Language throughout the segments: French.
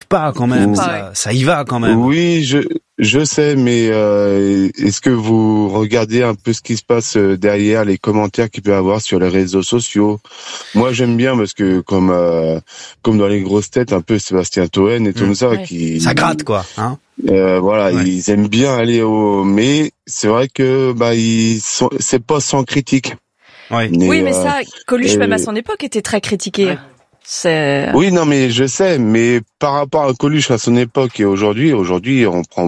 pas quand même. Ça y va quand même. Oui, je sais, mais est-ce que vous regardez un peu ce qui se passe derrière les commentaires qu'il peut y avoir sur les réseaux sociaux? Moi, j'aime bien parce que comme dans les grosses têtes, un peu Sébastien Toen et tout ça, qui gratte quoi, hein. Ils aiment bien aller mais c'est vrai que c'est pas sans critique. Mais ça, Coluche même à son époque était très critiqué. Oui, non, mais je sais, mais par rapport à Coluche à son époque et aujourd'hui, on prend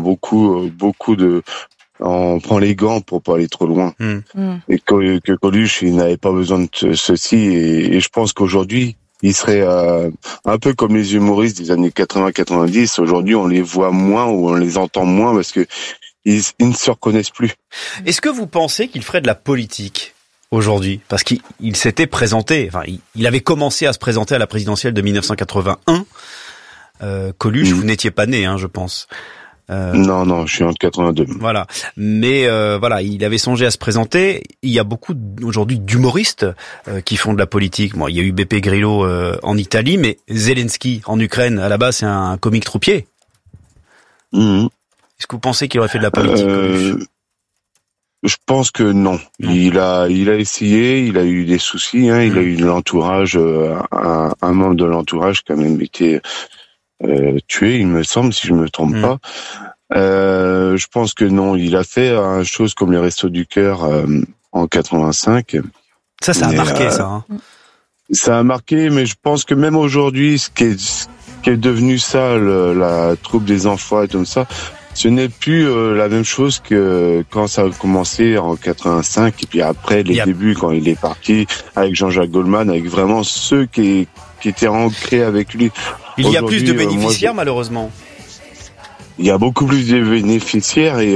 on prend les gants pour pas aller trop loin. Et que Coluche, il n'avait pas besoin de ceci, et je pense qu'aujourd'hui, il serait un peu comme les humoristes des années 80-90. Aujourd'hui, on les voit moins ou on les entend moins parce que ils ne se reconnaissent plus. Est-ce que vous pensez qu'il ferait de la politique aujourd'hui? Parce qu'il s'était présenté, il avait commencé à se présenter à la présidentielle de 1981. Coluche, vous n'étiez pas né, je pense. Non, je suis en 82. Voilà. Mais il avait songé à se présenter. Il y a beaucoup aujourd'hui d'humoristes qui font de la politique. Bon, il y a eu Beppe Grillo en Italie, mais Zelensky en Ukraine, à la base, c'est un comique troupier. Est-ce que vous pensez qu'il aurait fait de la politique, Coluche? Je pense que non. Il a essayé, il a eu des soucis, il a eu de l'entourage, un membre de l'entourage qui a même été tué, il me semble, si je me trompe pas. Je pense que non, il a fait une chose comme les Restos du Cœur en 85. Ça a marqué, ça. Ça a marqué, mais je pense que même aujourd'hui, ce qui est devenu ça, la troupe des enfants et comme ça, ce n'est plus la même chose que quand ça a commencé en 85 et puis après les débuts quand il est parti avec Jean-Jacques Goldman, avec vraiment ceux qui étaient ancrés avec lui. Il y a plus de bénéficiaires malheureusement. Il y a beaucoup plus de bénéficiaires et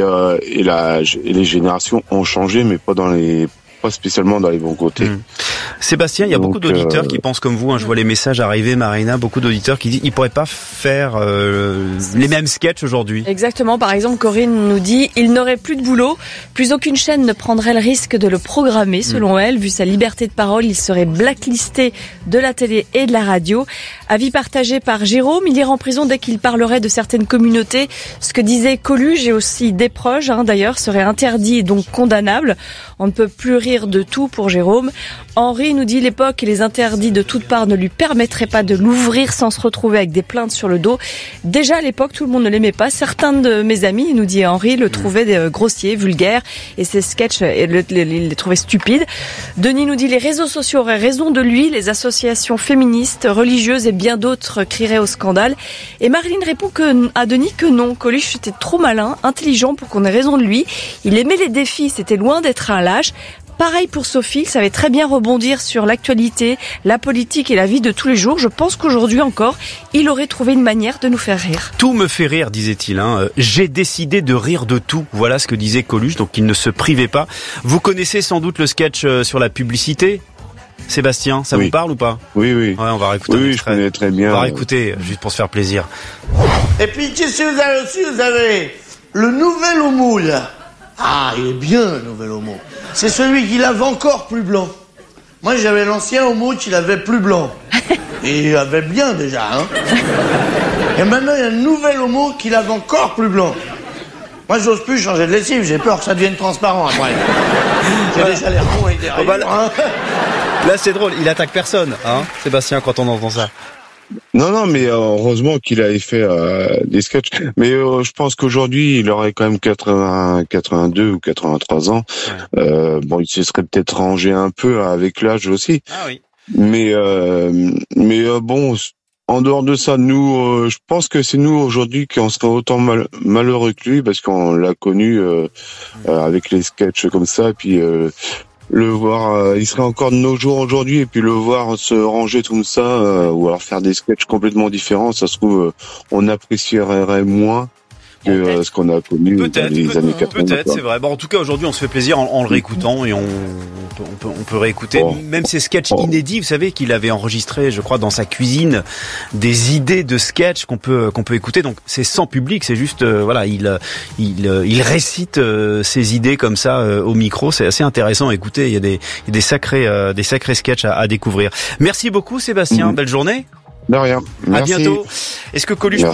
les générations ont changé, mais pas spécialement dans les bons côtés. Sébastien, il y a beaucoup d'auditeurs qui pensent comme vous. Je vois les messages arriver, Marina, beaucoup d'auditeurs qui disent qu'ils pourraient pas faire les mêmes sketchs aujourd'hui. Exactement. Par exemple, Corinne nous dit il n'aurait plus de boulot, plus aucune chaîne ne prendrait le risque de le programmer. Selon elle, vu sa liberté de parole, il serait blacklisté de la télé et de la radio. Avis partagé par Jérôme, il ira en prison dès qu'il parlerait de certaines communautés. Ce que disait Coluche et aussi Desproges, d'ailleurs, serait interdit et donc condamnable. On ne peut plus rire de tout pour Jérôme. Henri nous dit l'époque et les interdits de toutes parts ne lui permettraient pas de l'ouvrir sans se retrouver avec des plaintes sur le dos. Déjà à l'époque, tout le monde ne l'aimait pas. Certains de mes amis, nous dit Henri, le trouvaient grossier, vulgaire et ses sketchs, les trouvaient stupides. Denis nous dit les réseaux sociaux auraient raison de lui, les associations féministes, religieuses et bien d'autres crieraient au scandale. Et Marilyn répond à Denis que non, Coluche était trop malin, intelligent pour qu'on ait raison de lui. Il aimait les défis, c'était loin d'être un lâche. Pareil pour Sophie, il savait très bien rebondir sur l'actualité, la politique et la vie de tous les jours. Je pense qu'aujourd'hui encore, il aurait trouvé une manière de nous faire rire. Tout me fait rire, disait-il. J'ai décidé de rire de tout. Voilà ce que disait Coluche, donc il ne se privait pas. Vous connaissez sans doute le sketch sur la publicité, Sébastien, ça vous parle ou pas? Oui. Ouais, on va réécouter. Oui, je connais très bien. On va réécouter, juste pour se faire plaisir. Et puis, qu'est-ce que vous avez aussi? Vous avez le nouvel homo, là. Ah, il est bien, le nouvel homo. C'est celui qui lave encore plus blanc. Moi, j'avais l'ancien homo qui l'avait plus blanc. Et il avait bien, déjà, Et maintenant, il y a un nouvel homo qui lave encore plus blanc. Moi, j'ose plus changer de lessive, j'ai peur que ça devienne transparent après. J'ai déjà l'air con et derrière. Là, c'est drôle, il attaque personne, Sébastien, quand on entend ça. Non, mais heureusement qu'il avait fait des sketchs. Mais je pense qu'aujourd'hui, il aurait quand même 82 ou 83 ans. Il se serait peut-être rangé un peu avec l'âge aussi. Ah oui. Mais bon, en dehors de ça, nous, je pense que c'est nous aujourd'hui qu'on serait autant malheureux que lui parce qu'on l'a connu avec les sketchs comme ça. Et puis le voir, il serait encore de nos jours aujourd'hui, et puis le voir se ranger comme ça, ou alors faire des sketchs complètement différents, ça se trouve, on apprécierait moins que ce qu'on a connu dans les années 80. Peut-être, c'est vrai. Bon, en tout cas, aujourd'hui, on se fait plaisir en le réécoutant et on peut réécouter même ces sketchs inédits, vous savez, qu'il avait enregistrés, je crois, dans sa cuisine, des idées de sketchs qu'on peut écouter. Donc, c'est sans public, c'est juste, il récite ses idées comme ça au micro. C'est assez intéressant à écouter. Il y a des sacrés sketchs à découvrir. Merci beaucoup, Sébastien. Belle journée. De rien. Merci. À bientôt. Est-ce que Coluche